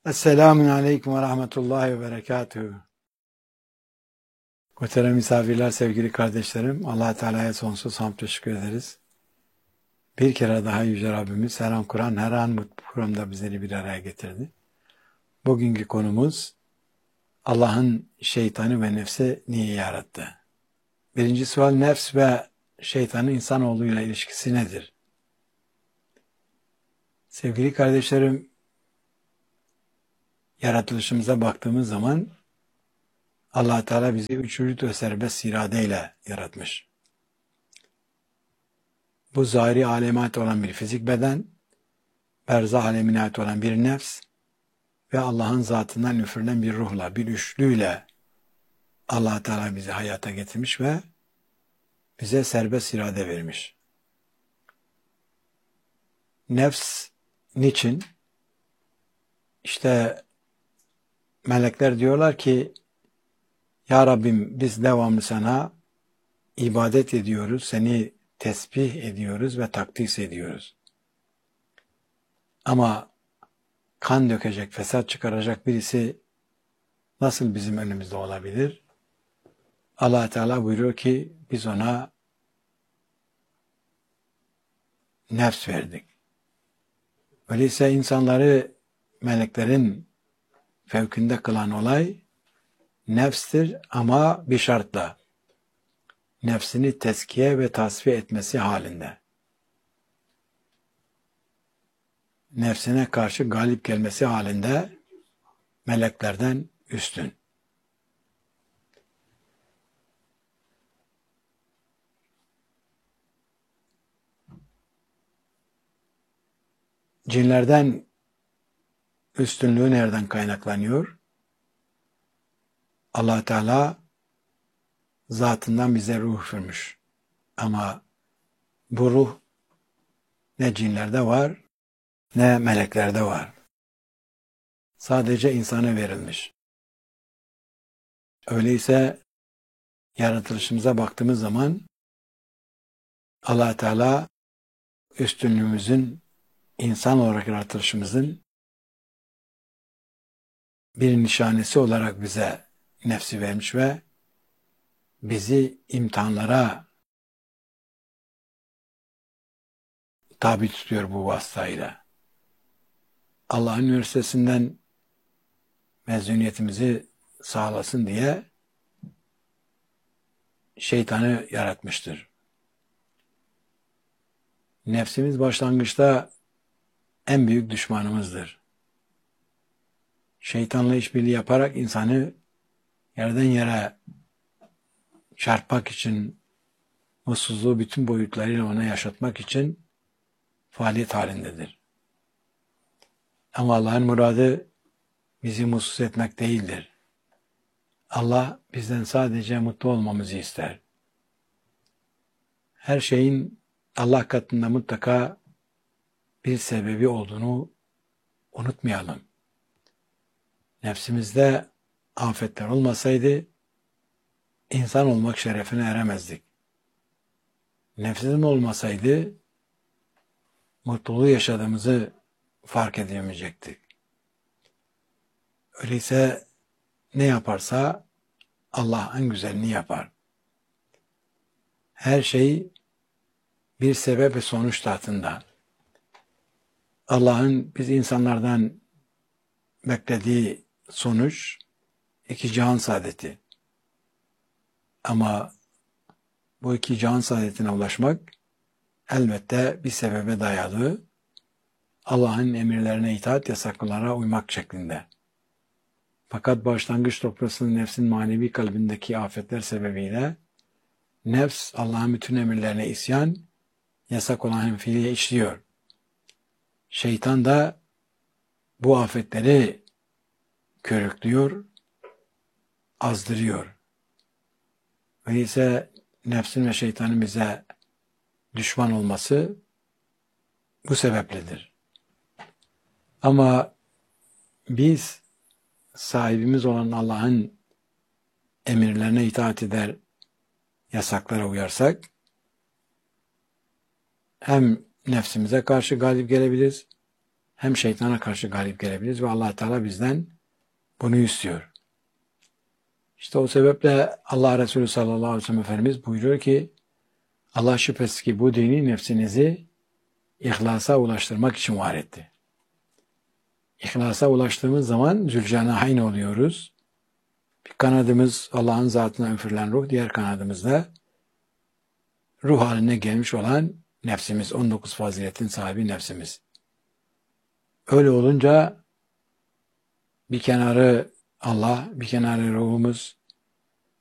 Esselamun Aleyküm ve Rahmetullahi ve Berekatuhu. Muhterem misafirler, sevgili kardeşlerim, Allah-u Teala'ya sonsuz hamd teşekkür ederiz. Bir kere daha Yüce Rabbimiz her an Kur'an, her an bu programda bizleri bir araya getirdi. Bugünkü konumuz Allah'ın şeytanı ve nefsi niye yarattı? Birinci sual, nefs ve şeytanın insanoğluyla ilişkisi nedir? Sevgili kardeşlerim, yaratılışımıza baktığımız zaman Allah Teala bizi üç vücut ve serbest iradeyle yaratmış. Bu zahiri aleme ait olan bir fizik beden, berzah alemine ait olan bir nefs ve Allah'ın zatından üfürülen bir ruhla, bir üçlüyle Allah Teala bizi hayata getirmiş ve bize serbest irade vermiş. Nefs niçin? İşte melekler diyorlar ki, Ya Rabbim biz devamlı sana ibadet ediyoruz, seni tesbih ediyoruz ve takdis ediyoruz. Ama kan dökecek, fesat çıkaracak birisi nasıl bizim önümüzde olabilir? Allah Teala buyuruyor ki biz ona nefs verdik. Öyleyse insanları meleklerin fevkinde kılan olay nefstir ama bir şartla. Nefsini tezkiye ve tasfiye etmesi halinde. Nefsine karşı galip gelmesi halinde meleklerden üstün. Cinlerden üstünlüğü nereden kaynaklanıyor? Allah Teala zatından bize ruh vermiş. Ama bu ruh ne cinlerde var ne meleklerde var. Sadece insana verilmiş. Öyleyse yaratılışımıza baktığımız zaman Allah Teala üstünlüğümüzün, insan olarak yaratılışımızın bir nişanesi olarak bize nefsi vermiş ve bizi imtihanlara tabi tutuyor bu vasıtayla. Allah'ın üniversitesinden mezuniyetimizi sağlasın diye şeytanı yaratmıştır. Nefsimiz başlangıçta en büyük düşmanımızdır. Şeytanla işbirliği yaparak insanı yerden yere çarpmak için, mutsuzluğu bütün boyutlarıyla ona yaşatmak için faaliyet halindedir. Ama Allah'ın muradı bizi mutsuz etmek değildir. Allah bizden sadece mutlu olmamızı ister. Her şeyin Allah katında mutlaka bir sebebi olduğunu unutmayalım. Nefsimizde afetler olmasaydı insan olmak şerefine eremezdik. Nefsim olmasaydı mutluluğu yaşadığımızı fark edemeyecektik. Öyleyse ne yaparsa Allah en güzelini yapar. Her şey bir sebep ve sonuç tahtında. Allah'ın biz insanlardan beklediği sonuç iki cihan saadeti. Ama bu iki cihan saadetine ulaşmak elbette bir sebebe dayalı, Allah'ın emirlerine itaat, yasaklara uymak şeklinde. Fakat başlangıç noktasında nefsin manevi kalbindeki afetler sebebiyle nefs Allah'ın bütün emirlerine isyan, yasak olan fiili işliyor. Şeytan da bu afetleri körüklüyor, azdırıyor. Öyleyse nefsin ve şeytanın bize düşman olması bu sebepledir. Ama biz sahibimiz olan Allah'ın emirlerine itaat eder, yasaklara uyarsak hem nefsimize karşı galip gelebiliriz hem şeytana karşı galip gelebiliriz ve Allah Teala bizden bunu istiyor. İşte o sebeple Allah Resulü sallallahu aleyhi ve sellem Efendimiz buyuruyor ki Allah şüphesiz ki bu dini nefsinizi ihlasa ulaştırmak için var etti. İhlasa ulaştığımız zaman Zülcenahayn oluyoruz. Bir kanadımız Allah'ın zatına üfürülen ruh, diğer kanadımız da ruh haline gelmiş olan nefsimiz, 19 faziletin sahibi nefsimiz. Öyle olunca bir kenarı Allah, bir kenarı ruhumuz,